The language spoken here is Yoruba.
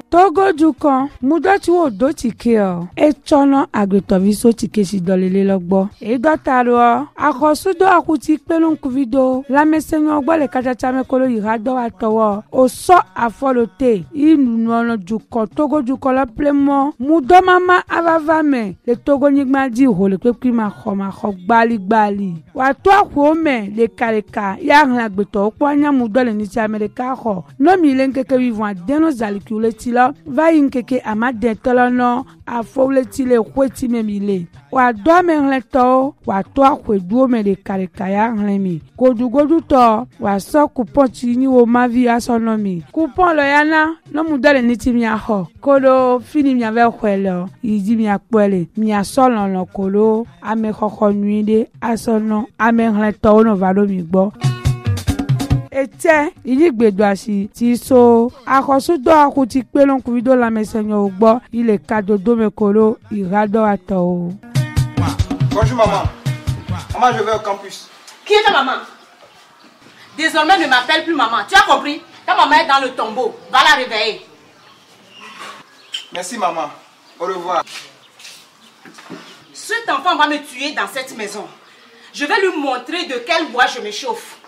Togo dukan mudoti wo do tike o e chono agretoviso tike si dolele logbo e dotaro akosudo akuti pelon kuvido la mesenyo gbo le kachacha me kolo irado atowo o so afolote inu no dukan Togo dukan lo plemo mudo mama avava me le Togo nigma di ho le pepi ma kho gbali wa to akwo me le kareka ya hlan agbeto opo anya mudo le ni ti America ho no mi le nkeke vivant deno zalikule ti va inkeke amade tolono afowle ti le kweti memile wa do me hleto wa to akweduo me le karikaya hlemi godugodu to wa so coupon ti ni wo mavi asonomi coupon lo yana no mudole ni ti mi aho kolo fini mi ave kwelo iji mi apele mi asolon lo kolo ame khokho nuide asono ame hleto no valo mi gbo ete iligbedo asi ti so akosudo akuti pelon kuvido la mesenyo ogbo ile kadodo mekolo irado ato. Bonjour maman. Maman, je vais au campus. Qui est ta maman? Désormais ne m'appelle plus maman. Tu as compris? Ta maman est dans le tombeau. Va la réveiller. Merci maman. Au revoir. Cet enfant va me tuer dans cette maison. Je vais lui montrer de quel bois je me chauffe.